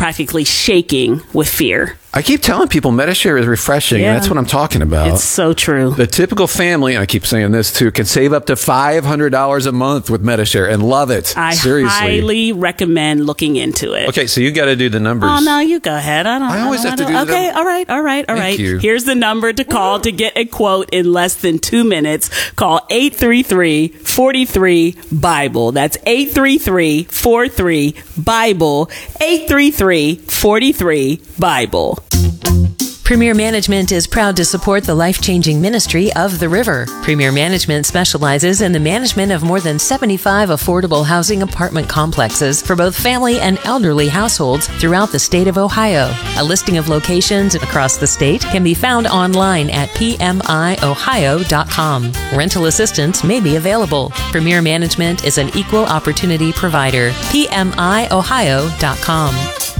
practically shaking with fear. I keep telling people Medi-Share is refreshing, and that's what I'm talking about. It's so true. The typical family, and I keep saying this too, can save up to $500 a month with Medi-Share and love it. Seriously. I highly recommend looking into it. Okay, so you got to do the numbers. Oh, no, you go ahead. I always have to do the numbers. Okay, all right. Thank you. Here's the number to call to get a quote in less than 2 minutes. Call 833-43-BIBLE. That's 833-43-BIBLE. 833-43-BIBLE. Premier Management is proud to support the life-changing ministry of The River. Premier Management specializes in the management of more than 75 affordable housing apartment complexes for both family and elderly households throughout the state of Ohio. A listing of locations across the state can be found online at pmiohio.com. Rental assistance may be available. Premier Management is an equal opportunity provider. pmiohio.com.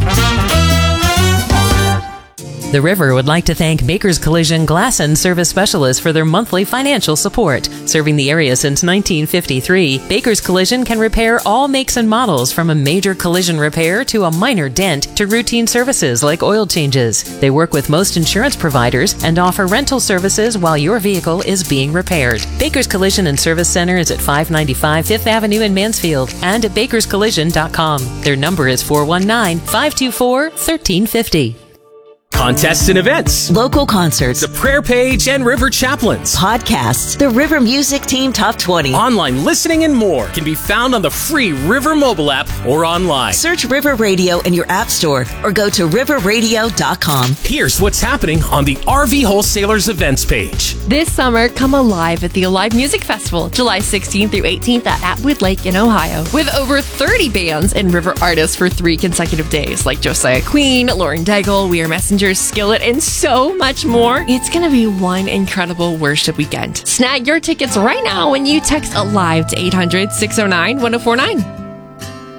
The River would like to thank Baker's Collision Glass and Service Specialists for their monthly financial support. Serving the area since 1953, Baker's Collision can repair all makes and models, from a major collision repair to a minor dent to routine services like oil changes. They work with most insurance providers and offer rental services while your vehicle is being repaired. Baker's Collision and Service Center is at 595 Fifth Avenue in Mansfield and at bakerscollision.com. Their number is 419-524-1350. Contests and events, local concerts, the prayer page and River Chaplains, podcasts, the River Music Team Top 20, online listening, and more can be found on the free River mobile app or online. Search River Radio in your app store or go to riverradio.com. Here's what's happening on the RV Wholesalers events page. This summer, come alive at the Alive Music Festival, July 16th through 18th at Atwood Lake in Ohio, with over 30 bands and River artists for 3 consecutive days, like Josiah Queen, Lauren Daigle, We Are Messengers, Skillet, and so much more. It's going to be one incredible worship weekend. Snag your tickets right now when you text ALIVE to 800-609-1049.